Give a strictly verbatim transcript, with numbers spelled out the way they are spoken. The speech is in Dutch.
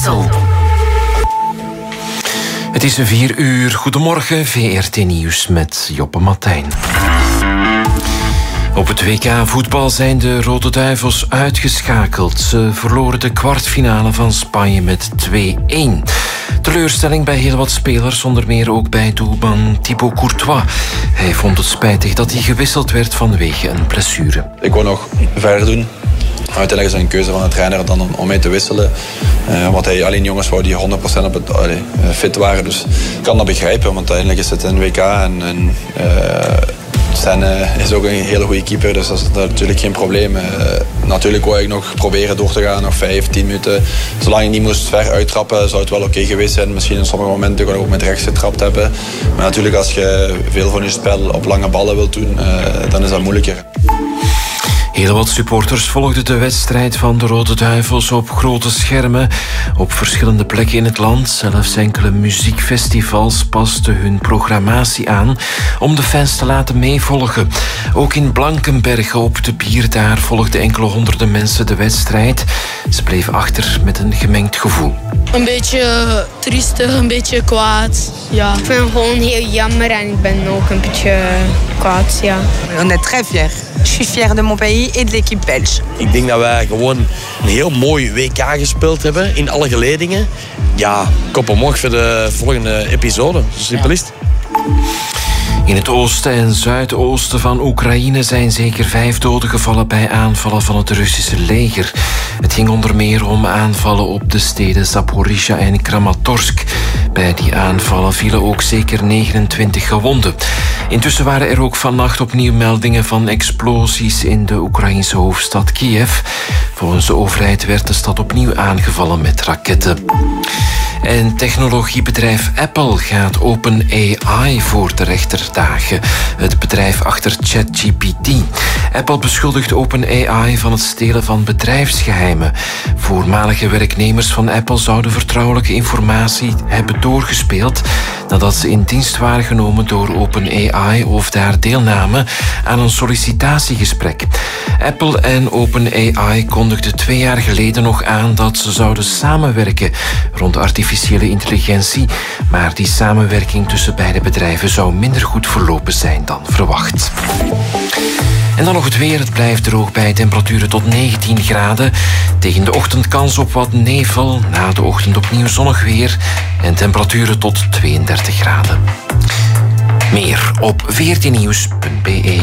Brussel. Het is vier uur. Goedemorgen, V R T Nieuws met Joppe Martijn. Op het W K voetbal zijn de Rode Duivels uitgeschakeld. Ze verloren de kwartfinale van Spanje met twee-een. Teleurstelling bij heel wat spelers, onder meer ook bij doelman Thibaut Courtois. Hij vond het spijtig dat hij gewisseld werd vanwege een blessure. Ik wou nog verder doen. Uiteindelijk is het een keuze van de trainer dan om mij te wisselen. Uh, want hij alleen jongens wou die honderd procent op het, allee, fit waren. Dus ik kan dat begrijpen, want uiteindelijk is het een W K. En, en uh, Senne is ook een hele goede keeper, dus dat is natuurlijk geen probleem. Uh, natuurlijk wou ik nog proberen door te gaan, nog vijf, tien minuten. Zolang ik niet moest ver uittrappen, zou het wel oké okay geweest zijn. Misschien in sommige momenten kon ik ook met rechts getrapt hebben. Maar natuurlijk, als je veel van je spel op lange ballen wilt doen, uh, dan is dat moeilijker. Heel wat supporters volgden de wedstrijd van de Rode Duivels op grote schermen op verschillende plekken in het land. Zelfs enkele muziekfestivals pasten hun programmatie aan om de fans te laten meevolgen. Ook in Blankenberge op de Bierdaar volgden enkele honderden mensen de wedstrijd. Ze bleven achter met een gemengd gevoel. Een beetje triestig, een beetje kwaad. Ja. Ik vind het gewoon heel jammer en ik ben ook een beetje kwaad, ja. On est très fiers. Je suis fier de mon pays et de l'équipe belge. Ik denk dat wij gewoon een heel mooi W K gespeeld hebben in alle geledingen. Ja, kop omhoog voor de volgende episode. Zo simpel is het. In het oosten en zuidoosten van Oekraïne zijn zeker vijf doden gevallen bij aanvallen van het Russische leger. Het ging onder meer om aanvallen op de steden Zaporizhia en Kramatorsk. Bij die aanvallen vielen ook zeker negenentwintig gewonden. Intussen waren er ook vannacht opnieuw meldingen van explosies in de Oekraïnse hoofdstad Kiev. Volgens de overheid werd de stad opnieuw aangevallen met raketten. En technologiebedrijf Apple gaat OpenAI voor de rechter dagen. Het bedrijf achter ChatGPT. Apple beschuldigt OpenAI van het stelen van bedrijfsgeheimen. Voormalige werknemers van Apple zouden vertrouwelijke informatie hebben doorgespeeld nadat ze in dienst waren genomen door OpenAI of daar deelnamen aan een sollicitatiegesprek. Apple en OpenAI kondigden twee jaar geleden nog aan dat ze zouden samenwerken rond artificiële intelligentie, maar die samenwerking tussen beide bedrijven zou minder goed verlopen zijn dan verwacht. En dan nog het weer. Het blijft droog bij temperaturen tot negentien graden. Tegen de ochtend kans op wat nevel. Na de ochtend opnieuw zonnig weer. En temperaturen tot tweeëndertig graden. Meer op v r t nieuws punt b e.